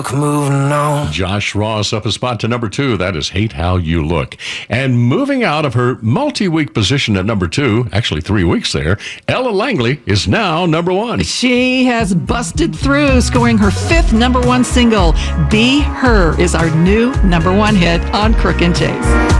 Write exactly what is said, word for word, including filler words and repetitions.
Moving on. Josh Ross up a spot to number two. That is Hate How You Look. And moving out of her multi-week position at number two, actually three weeks there, Ella Langley is now number one. She has busted through, scoring her fifth number one single. Be Her is our new number one hit on Crook and Chase.